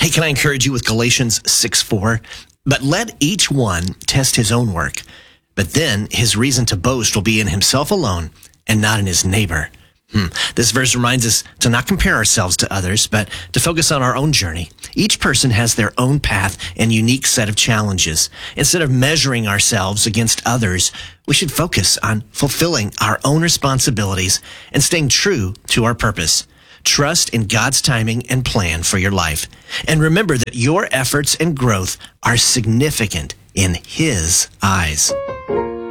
Hey, can I encourage you with Galatians 6:4? But let each one test his own work. But then his reason to boast will be in himself alone and not in his neighbor. This verse reminds us to not compare ourselves to others, but to focus on our own journey. Each person has their own path and unique set of challenges. Instead of measuring ourselves against others, we should focus on fulfilling our own responsibilities and staying true to our purpose. Trust in God's timing and plan for your life. And remember that your efforts and growth are significant in His eyes.